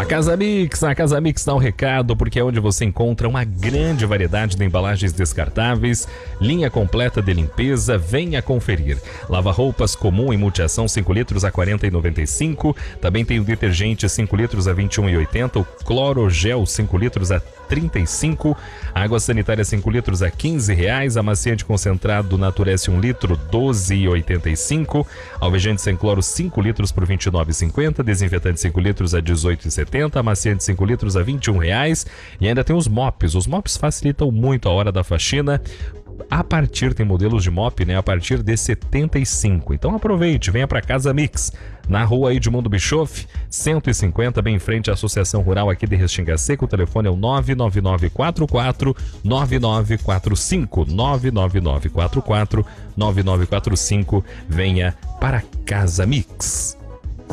A Casa Mix dá um recado porque é onde você encontra uma grande variedade de embalagens descartáveis, linha completa de limpeza, venha conferir. Lava-roupas comum em multiação 5 litros a R$ 40,95, também tem o detergente 5 litros a R$ 21,80, o clorogel 5 litros a R$ 35, água sanitária 5 litros a R$ 15, amaciante concentrado Naturesse 1 litro R$ 12,85, alvejante sem cloro 5 litros por R$ 29,50, desinfetante 5 litros a R$ 18,70, amaciante 5 litros a R$ 21,00 e ainda tem os mops. Os mops facilitam muito a hora da faxina. Tem modelos de mop, né, a partir de 75. Então aproveite, venha para Casa Mix, na rua Edmundo Bischoff, 150, bem em frente à Associação Rural aqui de Restinga Seca. O telefone é o 99944-9945, 99944-9945. Venha para Casa Mix.